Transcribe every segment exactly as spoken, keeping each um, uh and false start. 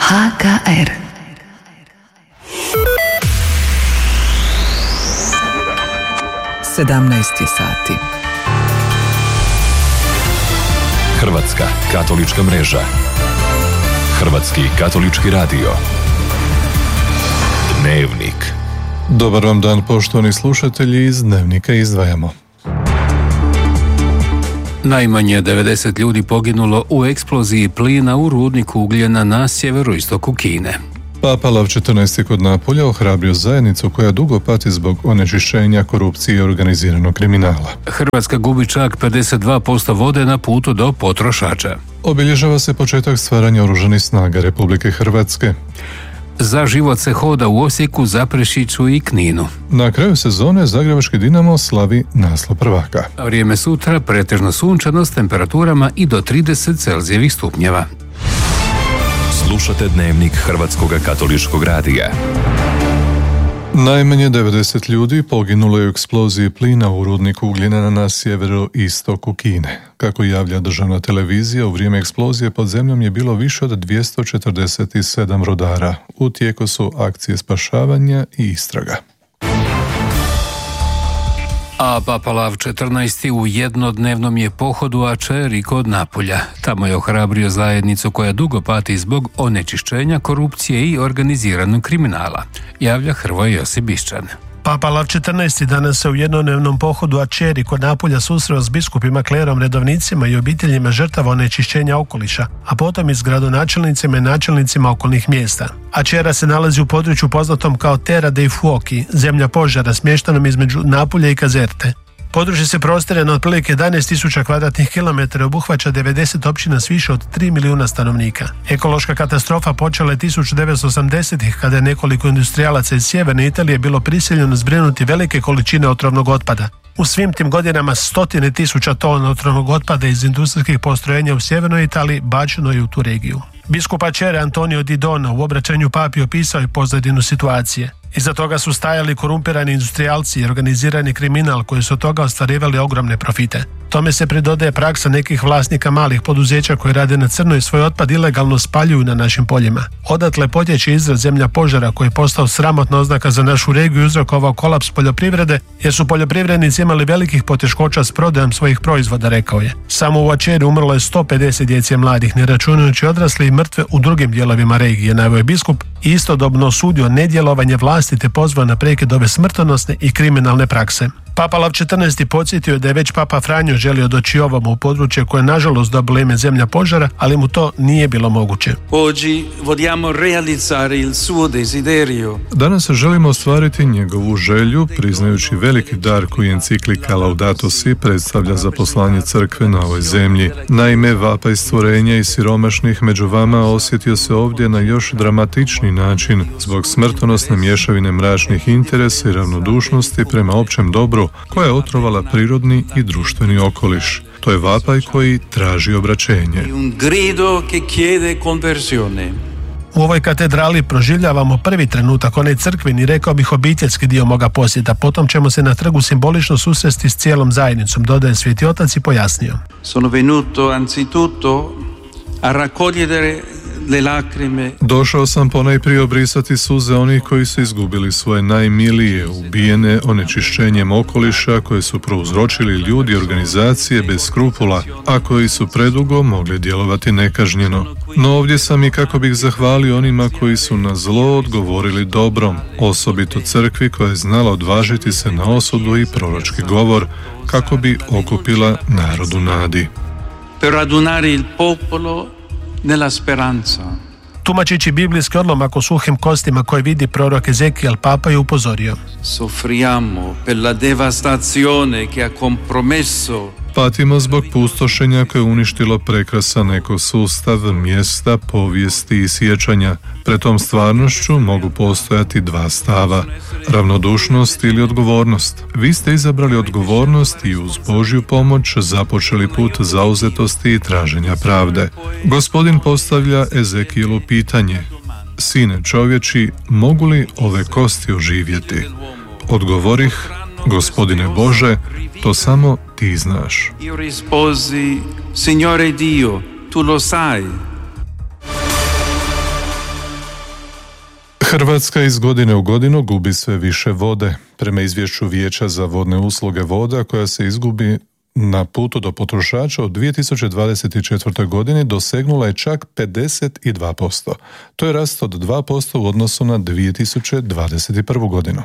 H K R. sedamnaest je sati. Hrvatska katolička mreža. Hrvatski katolički radio. Dnevnik. Dobar vam dan, poštovani slušatelji, iz Dnevnika izdvajamo. Najmanje devedeset ljudi poginulo u eksploziji plina u rudniku ugljena na sjeveroistoku Kine. Papa Lav četrnaesti kod Napulja ohrabrio zajednicu koja dugo pati zbog onečišćenja, korupcije i organiziranog kriminala. Hrvatska gubi čak pedeset dva posto vode na putu do potrošača. Obilježava se početak stvaranja oružanih snaga Republike Hrvatske. Za život se hoda u Osijeku, Zaprešiću i Kninu. Na kraju sezone Zagrebački Dinamo slavi naslov prvaka. Vrijeme sutra pretežno sunčano s temperaturama i do trideset Celzijevih stupnjeva. Slušate Dnevnik Hrvatskog katoličkog radija. Najmanje devedeset ljudi poginulo je u eksploziji plina u rudniku ugljena na sjeveroistoku Kine. Kako javlja državna televizija, u vrijeme eksplozije pod zemljom je bilo više od dvjesto četrdeset sedam rudara. U tijeku su akcije spašavanja i istraga. A Papa Lav četrnaesti u jednodnevnom je pohodu Ačeri kod Napulja. Tamo je ohrabrio zajednicu koja dugo pati zbog onečišćenja, korupcije i organiziranog kriminala, javlja Hrvoje Josip Bišćan. Papa Lav četrnaesti danas se u jednodnevnom pohodu Ačeri kod Napulja susreo s biskupima, klerom, redovnicima i obiteljima žrtava onečišćenja okoliša, a potom i s gradonačelnicima i načelnicima okolnih mjesta. Ačera se nalazi u području poznatom kao Terra dei Fuochi, zemlja požara, smještenom između Napulja i Kazerte. Područje se prostire na otprilike jedanaest tisuća kvadratnih kilometara i obuhvaća devedeset općina s više od tri milijuna stanovnika. Ekološka katastrofa počela je tisuću devetsto osamdesetih kada je nekoliko industrijalaca iz sjeverne Italije bilo prisiljeno zbrinuti velike količine otrovnog otpada. U svim tim godinama stotine tisuća tona otrovnog otpada iz industrijskih postrojenja u sjevernoj Italiji bačeno je u tu regiju. Biskup Ačere Antonio Di Dona u obraćanju papi opisao je pozadinu situacije. Iza toga su stajali korumpirani industrijalci i organizirani kriminal koji su od toga ostvarivali ogromne profite. Tome se pridodaje praksa nekih vlasnika malih poduzeća koji rade na crno i svoj otpad ilegalno spaljuju na našim poljima. Odatle potječe izraz zemlja požara koji je postao sramotna oznaka za našu regiju i uzrokovao kolaps poljoprivrede jer su poljoprivrednici imali velikih poteškoća s prodajom svojih proizvoda, rekao je. Samo u Ačeri umrlo je sto pedeset djece mladih, ne računajući odrasle i mrtve u drugim dijelovima regije, naveo je biskup i istodobno osudio nedjelovanje vlasti te pozvao na prekid ove smrtonosne i kriminalne prakse. Papa Lav četrnaesti podsjetio da je već Papa Franjo želio doći ovamo u područje koje nažalost dobilo ime zemlja požara, ali mu to nije bilo moguće. Danas želimo ostvariti njegovu želju, priznajući veliki dar koji enciklika Laudato Si predstavlja za poslanje crkve na ovoj zemlji. Naime, vapaj stvorenja i siromašnih među vama osjetio se ovdje na još dramatični način zbog smrtonosne mješavine mračnih interesa i ravnodušnosti prema općem dobru koja je otrovala prirodni i društveni okoliš. To je vapaj koji traži obraćenje. U ovoj katedrali proživljavamo prvi trenutak, onaj crkveni, rekao bih obiteljski dio moga posjeta. Potom ćemo se na trgu simbolično susresti s cijelom zajednicom, dodaje Sveti Otac i pojasnio. Sono venuto anzitutto a raccogliere le lacrime. Došao sam ponajprije obrisati suze onih koji su izgubili svoje najmilije, ubijene onečišćenjem okoliša koje su prouzročili ljudi i organizacije bez skrupula, a koji su predugo mogli djelovati nekažnjeno. No ovdje sam i kako bih zahvalio onima koji su na zlo odgovorili dobrom, osobito crkvi koja je znala odvažiti se na osudu i proročki govor kako bi okupila narod u nadi. Per radunare il popolo nella speranza. Tumačići biblijski odlomak o suhim kostima koje vidi prorok Ezekijel, Papa je upozorio. Soffriamo per la devastazione che ha compromesso. Patimo zbog pustošenja koje je uništilo prekrasan ekosustav, mjesta, povijesti i sjećanja. Pred tom stvarnošću mogu postojati dva stava, ravnodušnost ili odgovornost. Vi ste izabrali odgovornost i uz Božju pomoć započeli put zauzetosti i traženja pravde. Gospodin postavlja Ezekijelu pitanje: Sine čovječi, mogu li ove kosti oživjeti? Odgovorih: Gospodine Bože, to samo ti znaš. Io risposi: Signore Dio, tu lo sai. Hrvatska iz godine u godinu gubi sve više vode. Prema izvješću Vijeća za vodne usluge, voda koja se izgubi na putu do potrošača u dvije tisuće dvadeset četvrtoj. godini dosegnula je čak pedeset dva posto. To je rast od dva posto u odnosu na dvije tisuće dvadeset prvu. godinu.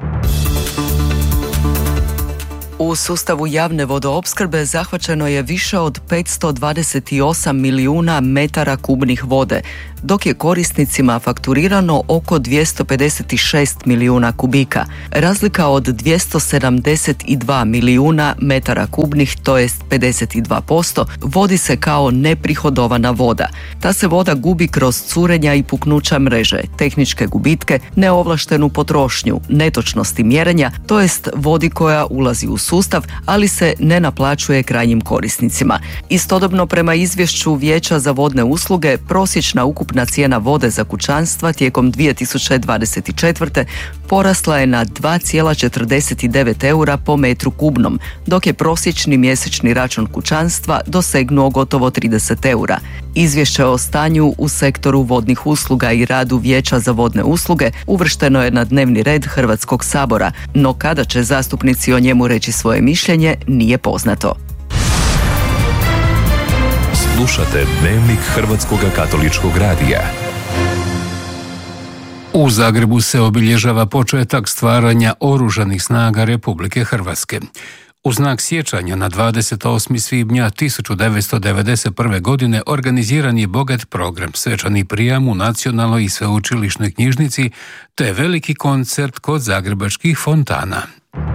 U sustavu javne vodoopskrbe zahvaćeno je više od petsto dvadeset osam milijuna metara kubnih vode, dok je korisnicima fakturirano oko dvjesto pedeset šest milijuna kubika. Razlika od dvjesto sedamdeset dva milijuna metara kubnih, to jest pedeset dva posto, vodi se kao neprihodovana voda. Ta se voda gubi kroz curenja i puknuća mreže, tehničke gubitke, neovlaštenu potrošnju, netočnosti mjerenja, to jest vodi koja ulazi u sustav, ali se ne naplaćuje krajnjim korisnicima. Istodobno, prema izvješću Vijeća za vodne usluge, prosječna ukupna cijena vode za kućanstva tijekom dvije tisuće dvadeset četvrte. porasla je na dva zarez četrdeset devet eura po metru kubnom, dok je prosječni mjesečni račun kućanstva dosegnuo gotovo trideset eura. Izvješće o stanju u sektoru vodnih usluga i radu Vijeća za vodne usluge uvršteno je na dnevni red Hrvatskog sabora, no kada će zastupnici o njemu reći svoje mišljenje nije poznato. Slušate Dnevnik Hrvatskog katoličkog radija. U Zagrebu se obilježava početak stvaranja Oružanih snaga Republike Hrvatske. U znak sjećanja na dvadeset osmi svibnja tisuću devetsto devedeset prve. godine organiziran je bogat program, svečani prijam u Nacionalnoj i sveučilišnoj knjižnici te veliki koncert kod zagrebačkih fontana.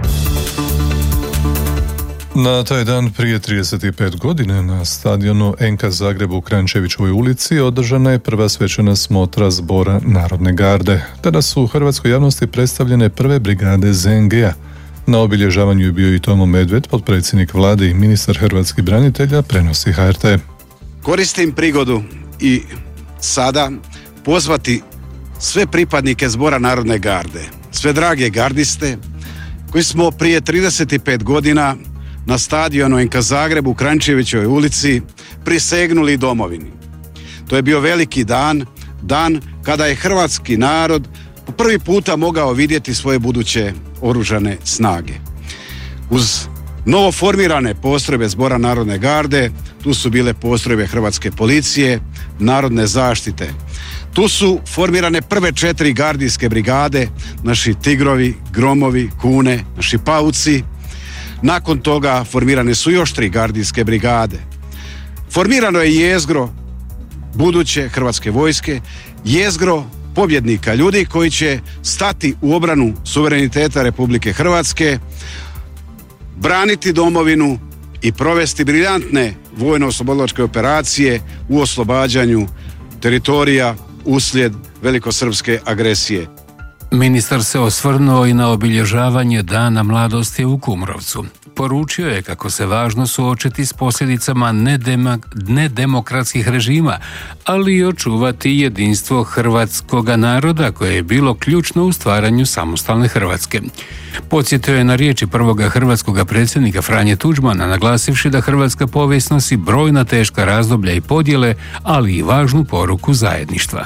Na taj dan prije trideset pet godina na stadionu en ka Zagreb u Kranjčevićevoj ulici održana je prva svečana smotra Zbora Narodne garde. Tada su u hrvatskoj javnosti predstavljene prve brigade ze en ge a. Na obilježavanju je bio i Tomo Medved, potpredsjednik vlade i ministar hrvatskih branitelja, prenosi ha er te. Koristim prigodu i sada pozvati sve pripadnike Zbora Narodne garde, sve drage gardiste koji smo prije trideset pet godina na stadionu en ka Zagreb u Kranjčevićevoj ulici prisegnuli domovini. To je bio veliki dan, dan kada je hrvatski narod po prvi puta mogao vidjeti svoje buduće oružane snage. Uz novo formirane postrojbe Zbora Narodne garde, tu su bile postrojbe Hrvatske policije, Narodne zaštite. Tu su formirane prve četiri gardijske brigade, naši Tigrovi, Gromovi, Kune, naši Pauci. Nakon toga formirane su još tri gardijske brigade. Formirano je jezgro buduće Hrvatske vojske, jezgro pobjednika, ljudi koji će stati u obranu suvereniteta Republike Hrvatske, braniti domovinu i provesti briljantne vojno-oslobodilačke operacije u oslobađanju teritorija uslijed velikosrpske agresije. Ministar se osvrnuo i na obilježavanje Dana mladosti u Kumrovcu. Poručio je kako se važno suočiti s posljedicama nedema, nedemokratskih režima, ali i očuvati jedinstvo hrvatskoga naroda koje je bilo ključno u stvaranju samostalne Hrvatske. Podsjetio je na riječi prvoga hrvatskoga predsjednika Franje Tuđmana, naglasivši da hrvatska povijest nosi brojna teška razdoblja i podjele, ali i važnu poruku zajedništva.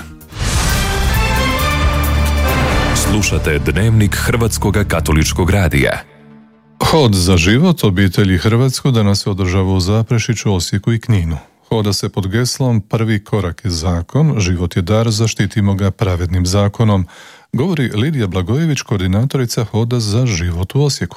Slušate Dnevnik Hrvatskog katoličkog radija. Hod za život obitelji Hrvatsko danas se održava u Zaprešiću, Osijeku i Kninu. Hoda se pod geslom Prvi korak je zakon, život je dar, zaštitimo ga pravednim zakonom, govori Lidija Blagojević, koordinatorica Hoda za život u Osijeku.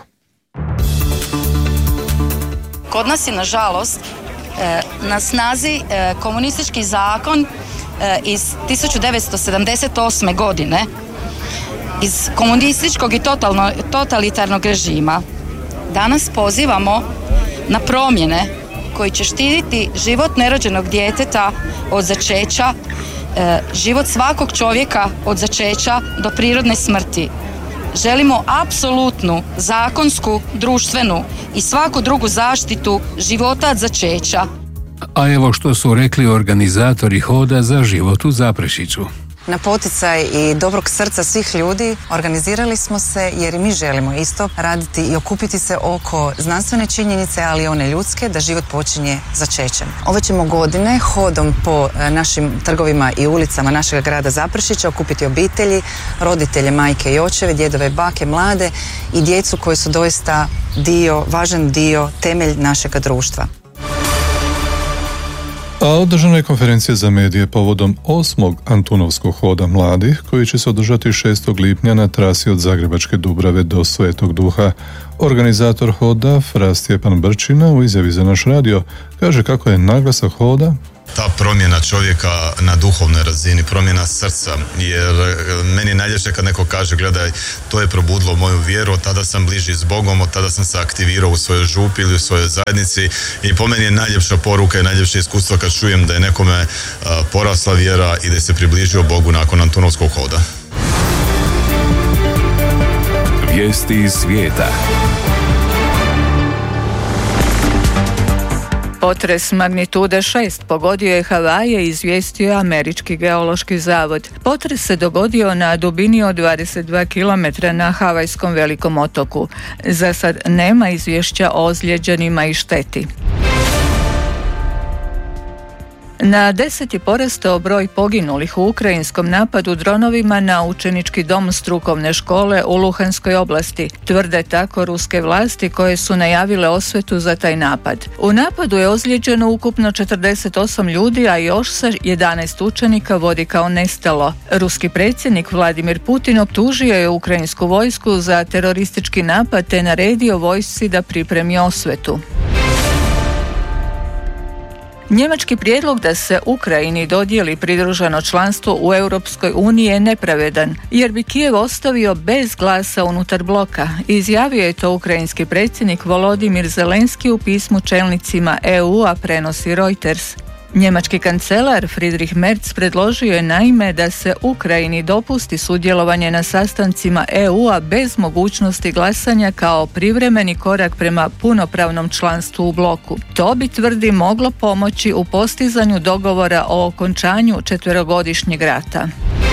Kod nas je, nažalost, na snazi komunistički zakon iz tisuću devetsto sedamdeset osme. godine, iz komunističkog i totalno, totalitarnog režima. Danas pozivamo na promjene koji će štititi život nerođenog djeteta od začeća, e, život svakog čovjeka od začeća do prirodne smrti. Želimo apsolutnu, zakonsku, društvenu i svaku drugu zaštitu života od začeća. A evo što su rekli organizatori Hoda za život u Zaprešiću. Na poticaj i dobrog srca svih ljudi organizirali smo se jer i mi želimo isto raditi i okupiti se oko znanstvene činjenice, ali i one ljudske, da život počinje začećem. Ove ćemo godine hodom po našim trgovima i ulicama našeg grada Zaprešića okupiti obitelji, roditelje, majke i očeve, djedove, bake, mlade i djecu koji su doista dio, važan dio, temelj našega društva. A održana je konferencija za medije povodom osmog Antunovskog hoda mladih, koji će se održati šestog lipnja na trasi od Zagrebačke Dubrave do Svetog Duha. Organizator hoda, Fra Stjepan Brčina, u izjavi za naš radio kaže kako je naglasak hoda ta promjena čovjeka na duhovnoj razini, promjena srca, jer meni je najljepše kad neko kaže gledaj, to je probudilo moju vjeru, od tada sam bliži s Bogom, od tada sam se aktivirao u svojoj župi ili u svojoj zajednici i po meni je najljepša poruka i najljepše iskustvo kad čujem da je nekome uh, porasla vjera i da se približio Bogu nakon Antunovskog hoda. Vijesti iz svijeta. Potres magnitude šest pogodio je Havaje, izvijestio je Američki geološki zavod. Potres se dogodio na dubini od dvadeset dva kilometra na Havajskom velikom otoku. Za sad nema izvješća o ozlijeđenima i šteti. Na deset je porastao broj poginulih u ukrajinskom napadu dronovima na učenički dom strukovne škole u Luhanskoj oblasti. Tvrde tako ruske vlasti koje su najavile osvetu za taj napad. U napadu je ozlijeđeno ukupno četrdeset osam ljudi, a još se jedanaest učenika vodi kao nestalo. Ruski predsjednik Vladimir Putin optužio je ukrajinsku vojsku za teroristički napad te naredio vojsci da pripremi osvetu. Njemački prijedlog da se Ukrajini dodijeli pridruženo članstvo u Europskoj uniji je nepravedan, jer bi Kijev ostavio bez glasa unutar bloka. Izjavio je to ukrajinski predsjednik Volodimir Zelenski u pismu čelnicima E U-a, prenosi Reuters. Njemački kancelar Friedrich Merz predložio je naime da se Ukrajini dopusti sudjelovanje na sastancima E U-a bez mogućnosti glasanja kao privremeni korak prema punopravnom članstvu u bloku. To bi, tvrdi, moglo pomoći u postizanju dogovora o okončanju četverogodišnjeg rata.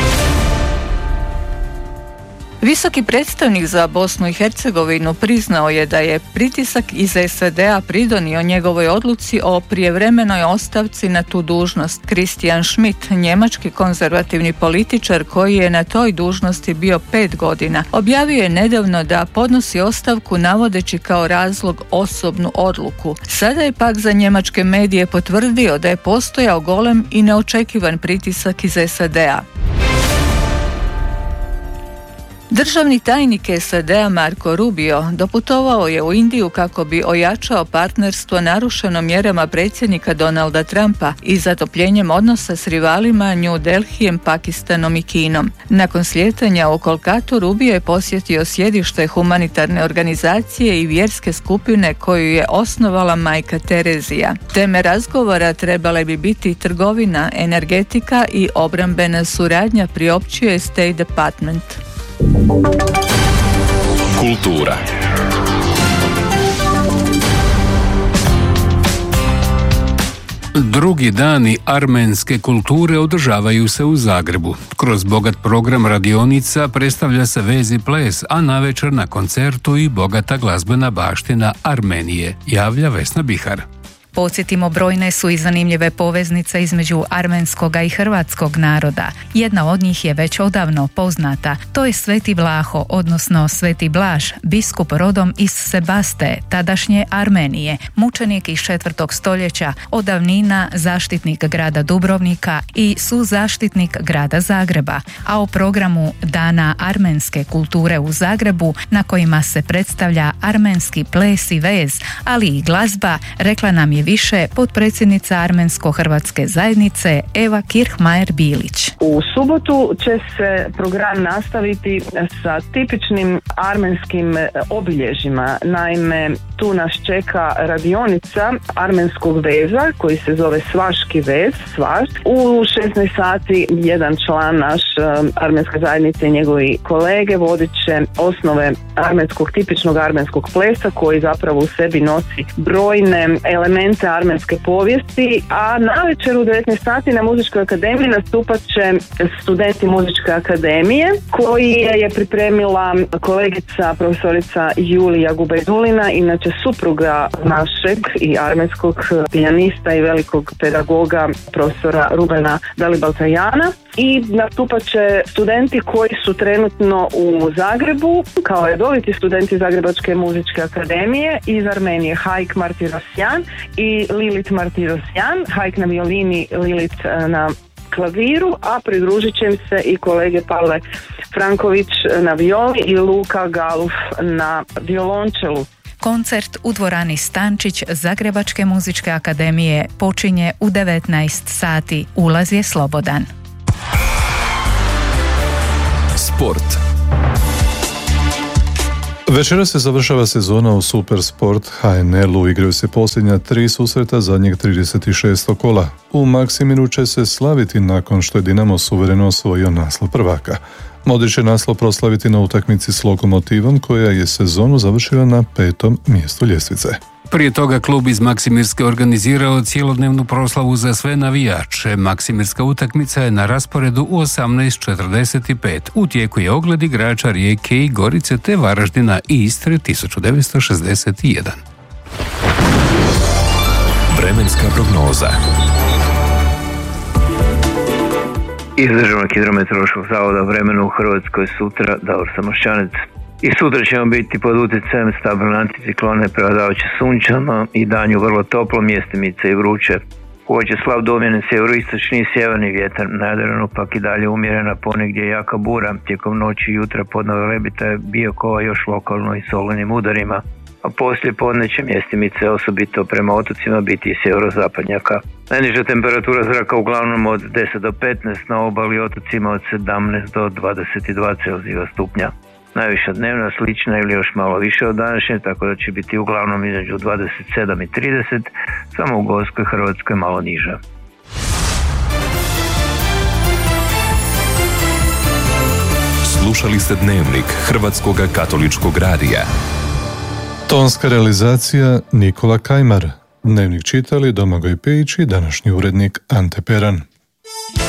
Visoki predstavnik za Bosnu i Hercegovinu priznao je da je pritisak iz S A D-a pridonio njegovoj odluci o prijevremenoj ostavci na tu dužnost. Christian Schmidt, njemački konzervativni političar koji je na toj dužnosti bio pet godina, objavio je nedavno da podnosi ostavku navodeći kao razlog osobnu odluku. Sada je pak za njemačke medije potvrdio da je postojao golem i neočekivan pritisak iz S A D-a. Državni tajnik S A D-a Marco Rubio doputovao je u Indiju kako bi ojačao partnerstvo narušeno mjerama predsjednika Donalda Trumpa i zatopljenjem odnosa s rivalima New Delhijem, Pakistanom i Kinom. Nakon slijetanja u Kolkatu, Rubio je posjetio sjedište humanitarne organizacije i vjerske skupine koju je osnovala majka Terezija. Teme razgovora trebale bi biti trgovina, energetika i obrambena suradnja, priopćuje State Department. Kultura. Drugi dani armenske kulture održavaju se u Zagrebu. Kroz bogat program radionica predstavlja se vez i ples, a navečer na koncertu i bogata glazbena baština Armenije, javlja Vesna Bihar. Podsjetimo, brojne su i zanimljive poveznice između armenskoga i hrvatskog naroda. Jedna od njih je već odavno poznata. To je Sveti Vlaho, odnosno Sveti Blaž, biskup rodom iz Sebaste, tadašnje Armenije, mučenik iz četvrtog stoljeća, od davnina zaštitnik grada Dubrovnika i suzaštitnik grada Zagreba. A o programu Dana armenske kulture u Zagrebu, na kojima se predstavlja armenski ples i vez, ali i glazba, rekla nam je više potpredsjednica Armensko-hrvatske zajednice Eva Kirchmajer-Bilić. U subotu će se program nastaviti sa tipičnim armenskim obilježjima. Naime, tu nas čeka radionica armenskog veza koji se zove Svaški vez, Svaš. U šesnaest sati jedan član naš armenske zajednice i njegovi kolege vodit će osnove armenskog, tipičnog armenskog plesa koji zapravo u sebi nosi brojne elemente studente armenske povijesti, a navečer u devetnaest sati na Muzičkoj akademiji nastupat će studenti Muzičke akademije koji je pripremila kolegica profesorica Julija Gubajdulina, inače supruga našeg i armenskog pijanista i velikog pedagoga profesora Rubena Dalibaltajana. I nastupat će studenti koji su trenutno u Zagrebu kao redoviti studenti Zagrebačke muzičke akademije iz Armenije, Haik Martirosyan i Lilit Martirosyan, Haik na violini, Lilit na klaviru, a pridružit će im se i kolege Pavle Franković na violi i Luka Galuf na violončelu. Koncert u dvorani Stančić Zagrebačke muzičke akademije počinje u devetnaest sati. Ulaz je slobodan. Sport. Večera se završava sezona u Supersport H N L-u. Igraju se posljednja tri susreta zadnjeg trideset šestog kola. U Maksimiru će se slaviti nakon što je Dinamo suvereno osvojio naslov prvaka. Modrić će naslov proslaviti na utakmici s Lokomotivom koja je sezonu završila na petom mjestu ljestvice. Prije toga klub iz Maksimirske organizirao cijelodnevnu proslavu za sve navijače. Maksimirska utakmica je na rasporedu u osamnaest četrdeset pet. U tijeku je ogled igrača Rijeke i Gorice te Varaždina i Istre tisuću devetsto šezdeset jedan. Vremenska prognoza. Iz Državnog hidrometeorološkog zavoda vremenu u Hrvatskoj sutra Davor Samošćanec. I sutra ćemo biti pod utjecajem stabilne anticiklone, prevladavajuće sunčano i danju vrlo toplo, mjestimice i vruće. Uoče slab domjenen sjeveroistočni i sjeverni vjetar, na Jadranu pak i dalje umjerena, ponegdje jaka bura. Tijekom noći i jutra podnove lebita je bio kova još lokalno i solenim udarima, a poslije podne će mjestimice osobito prema otocima biti i sjeverozapadnjaka. Najniža temperatura zraka uglavnom od deset do petnaest, na obali otocima od sedamnaest do dvadeset dva Celzijeva stupnja. Najviša dnevna slična ili još malo više od današnje, tako da će biti uglavnom između dvadeset sedam i trideset, samo u Gorskoj Hrvatskoj malo niža. Slušali ste Dnevnik Hrvatskog katoličkog radija. Tonska realizacija Nikola Kajmar. Dnevnik čitali Domagoj Pejić i današnji urednik Ante Peran.